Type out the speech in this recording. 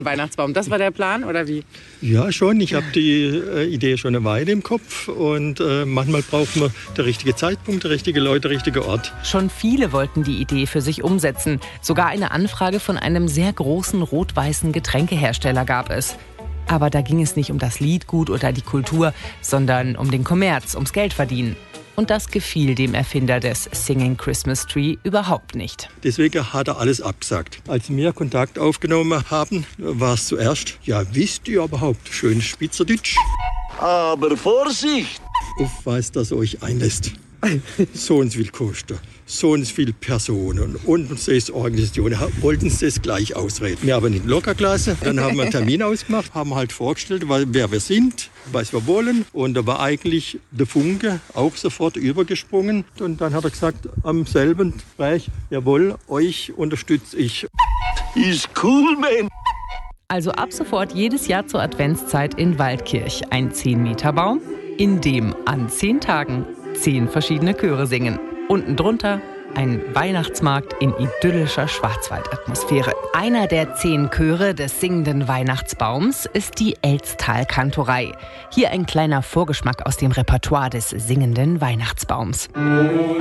Weihnachtsbaum, das war der Plan, oder wie? Ja, schon. Ich habe die Idee schon eine Weile im Kopf und manchmal braucht man den richtigen Zeitpunkt, die richtigen Leute, der richtige Ort. Schon viele wollten die Idee für sich umsetzen. Sogar eine Anfrage von einem sehr großen rot-weißen Getränkehersteller gab es. Aber da ging es nicht um das Liedgut oder die Kultur, sondern um den Kommerz, ums Geldverdienen. Und das gefiel dem Erfinder des Singing Christmas Tree überhaupt nicht. Deswegen hat er alles abgesagt. Als wir Kontakt aufgenommen haben, war es zuerst, ja, wisst ihr überhaupt, schön Schweizerdeutsch. Aber Vorsicht! Auf was das euch einlässt. So und so viel kosten, so und so viele Personen und das Organisationen wollten sie das gleich ausreden. Wir haben nicht locker gelassen, dann haben wir einen Termin ausgemacht, haben halt vorgestellt, wer wir sind, was wir wollen. Und da war eigentlich der Funke auch sofort übergesprungen. Und dann hat er gesagt, am selben Gespräch, jawohl, euch unterstütze ich. Ist cool, man! Also ab sofort jedes Jahr zur Adventszeit in Waldkirch ein 10-Meter-Baum, in dem an 10 Tagen 10 verschiedene Chöre singen. Unten drunter ein Weihnachtsmarkt in idyllischer Schwarzwaldatmosphäre. Einer der 10 Chöre des singenden Weihnachtsbaums ist die Elztal-Kantorei. Hier ein kleiner Vorgeschmack aus dem Repertoire des singenden Weihnachtsbaums.